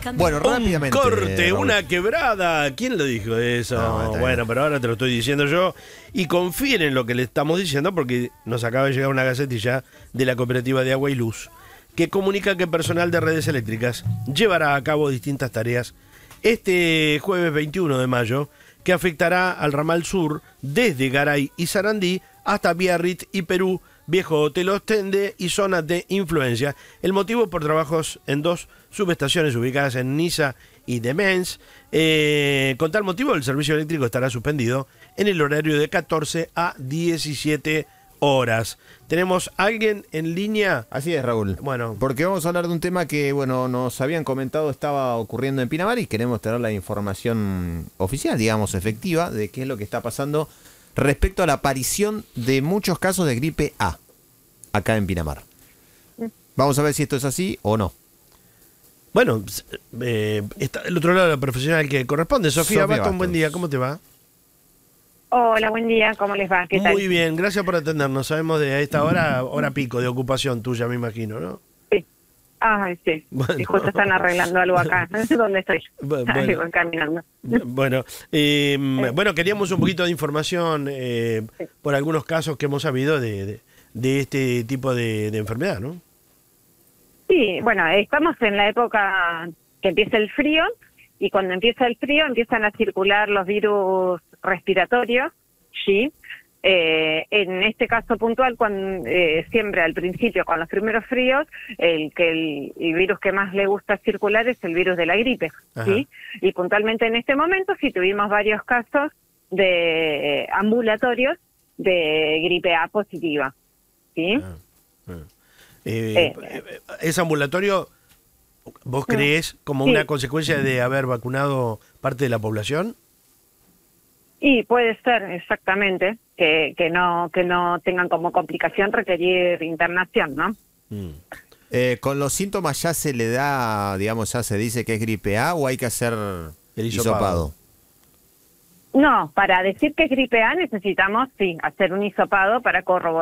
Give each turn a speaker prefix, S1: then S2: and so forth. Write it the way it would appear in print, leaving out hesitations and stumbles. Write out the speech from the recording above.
S1: Bueno,
S2: Un
S1: rápidamente.
S2: corte,
S1: Raúl.
S2: una quebrada. ¿Quién lo dijo eso?
S1: No, está
S2: Bueno,
S1: bien.
S2: pero ahora te lo estoy diciendo yo. Y confíen en lo que le estamos diciendo porque nos acaba de llegar una gacetilla de la Cooperativa de Agua y Luz que comunica que personal de redes eléctricas llevará a cabo distintas tareas este jueves 21 de mayo que afectará al ramal sur desde Garay y Sarandí hasta Biarritz y Perú, Viejo Hotel Ostende y zonas de influencia. El motivo por trabajos en dos subestaciones ubicadas en Niza y Demens. Con tal motivo, el servicio eléctrico estará suspendido en el horario de 14 a 17 horas. ¿Tenemos alguien en línea?
S1: Así es, Raúl.
S2: Bueno.
S1: Porque vamos a hablar de un tema que, bueno, nos habían comentado estaba ocurriendo en Pinamar y queremos tener la información oficial, digamos, efectiva, de qué es lo que está pasando respecto a la aparición de muchos casos de gripe A acá en Pinamar. Vamos a ver si esto es así o no.
S2: Bueno, está del otro lado la profesional que corresponde. Sofía Bastos,
S1: Bastos.
S2: buen día, ¿cómo te va?
S3: Hola, buen día, ¿cómo les va? ¿Qué tal?
S2: Muy bien, gracias por atendernos. Sabemos de a esta hora pico de ocupación tuya, me imagino, ¿no?
S3: Sí. Ah, sí.
S2: Bueno.
S3: Sí, justo están arreglando algo acá. ¿Dónde estoy?
S2: Bueno.
S3: Algo caminando.
S2: Bueno, bueno, queríamos un poquito de información por algunos casos que hemos sabido de este tipo de enfermedad, ¿no?
S3: Sí, bueno, estamos en la época que empieza el frío y cuando empieza el frío empiezan a circular los virus respiratorios, ¿sí? En este caso puntual, cuando siempre al principio, con los primeros fríos, el virus que más le gusta circular es el virus de la gripe, ¿sí? Y puntualmente en este momento sí tuvimos varios casos de ambulatorios de gripe A positiva, ¿sí?
S2: ¿Es ambulatorio, vos creés, como una consecuencia de haber vacunado parte de la población?
S3: Y puede ser, exactamente, que no tengan como complicación requerir internación, ¿no?
S1: ¿Con los síntomas ya se le da, digamos, ya se dice que es gripe A o hay que hacer
S2: El
S1: hisopado?
S3: No, para decir que es gripe A necesitamos, sí, hacer un hisopado para corroborar